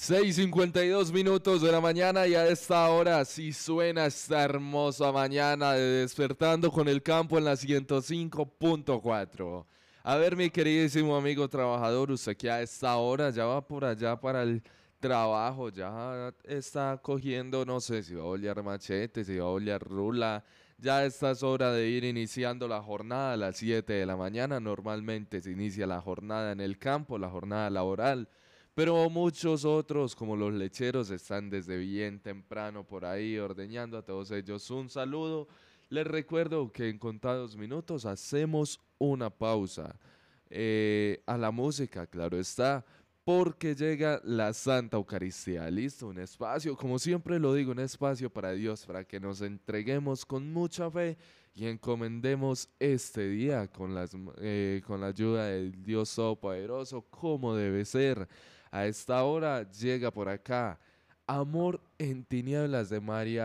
6:52 de la mañana y a esta hora sí suena esta hermosa mañana de Despertando con el Campo en la 105.4. A ver, mi queridísimo amigo trabajador, usted que a esta hora ya va por allá para el trabajo, ya está cogiendo, no sé si va a olear machete, si va a olear rula, ya esta es hora de ir iniciando la jornada a las 7 de la mañana. Normalmente se inicia la jornada en el campo, la jornada laboral. Pero muchos otros, como los lecheros, están desde bien temprano por ahí ordeñando. A todos ellos un saludo. Les recuerdo que en contados minutos hacemos una pausa a la música, claro está, porque llega la Santa Eucaristía. Listo, un espacio, como siempre lo digo, un espacio para Dios, para que nos entreguemos con mucha fe y encomendemos este día con la ayuda del Dios Todopoderoso, como debe ser. A esta hora llega por acá Amor en Tinieblas de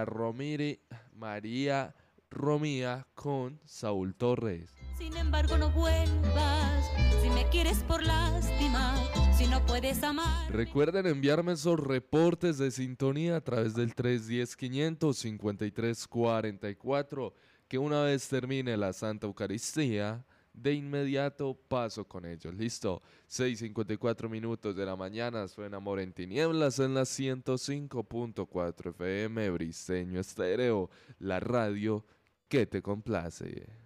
María Romía con Saúl Torres. Sin embargo, no vuelvas, si me quieres por lástima, si no puedes amar. Recuerden enviarme esos reportes de sintonía a través del 310-553-44, que una vez termine la Santa Eucaristía, de inmediato paso con ellos. Listo, 6:54 de la mañana, suena Amor en Tinieblas en la 105.4 FM Briseño Estéreo, la radio que te complace.